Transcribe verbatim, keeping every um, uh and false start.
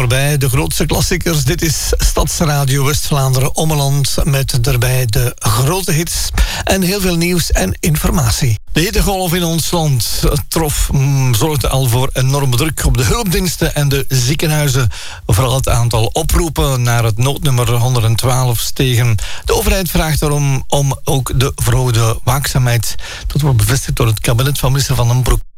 voorbij. De grootste klassiekers. Dit is Stadsradio West-Vlaanderen Ommeland met daarbij de grote hits en heel veel nieuws en informatie. De hittegolf in ons land trof, mm, zorgde al voor enorme druk op de hulpdiensten en de ziekenhuizen. Vooral het aantal oproepen naar het noodnummer honderdtwaalf stegen. De overheid vraagt erom om ook de verhoogde waakzaamheid. Dat wordt bevestigd door het kabinet van minister Van den Broek.